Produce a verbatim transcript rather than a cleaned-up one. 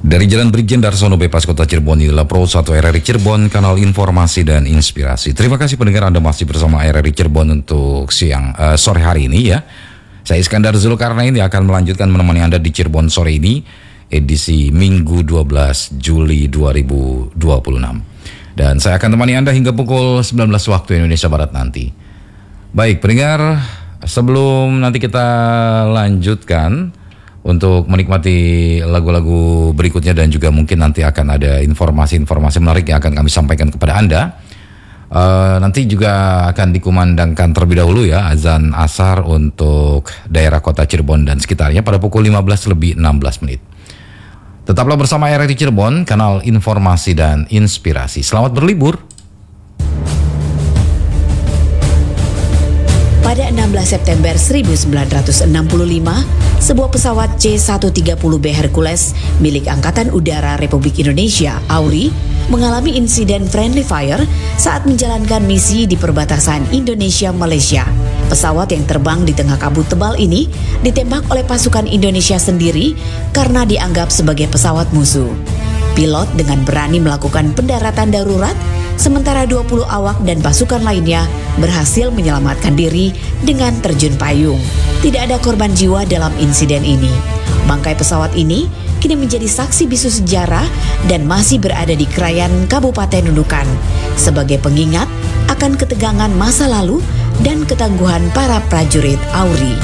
Dari Jalan Brigjen Darsono Bypass Kota Cirebon, inilah Pro satu R R I Cirebon, kanal informasi dan inspirasi. Terima kasih pendengar, Anda masih bersama R R I Cirebon untuk siang uh, sore hari ini ya. Saya Iskandar Zulkarnain yang akan melanjutkan menemani Anda di Cirebon sore ini, edisi Minggu dua belas Juli dua ribu dua puluh enam. Dan saya akan temani Anda hingga pukul sembilan belas waktu Indonesia Barat nanti. Baik pendengar, sebelum nanti kita lanjutkan untuk menikmati lagu-lagu berikutnya dan juga mungkin nanti akan ada informasi-informasi menarik yang akan kami sampaikan kepada Anda. Uh, nanti juga akan dikumandangkan terlebih dahulu ya azan asar untuk daerah kota Cirebon dan sekitarnya pada pukul lima belas lebih enam belas menit. Tetaplah bersama R R I Cirebon, kanal informasi dan inspirasi. Selamat berlibur. Pada enam belas September seribu sembilan ratus enam puluh lima, sebuah pesawat C seratus tiga puluh B Hercules milik Angkatan Udara Republik Indonesia (A U R I) mengalami insiden friendly fire saat menjalankan misi di perbatasan Indonesia-Malaysia. Pesawat yang terbang di tengah kabut tebal ini ditembak oleh pasukan Indonesia sendiri karena dianggap sebagai pesawat musuh. Pilot dengan berani melakukan pendaratan darurat, sementara dua puluh awak dan pasukan lainnya berhasil menyelamatkan diri dengan terjun payung. Tidak ada korban jiwa dalam insiden ini. Bangkai pesawat ini kini menjadi saksi bisu sejarah dan masih berada di Krayan Kabupaten Nunukan sebagai pengingat akan ketegangan masa lalu dan ketangguhan para prajurit A U R I.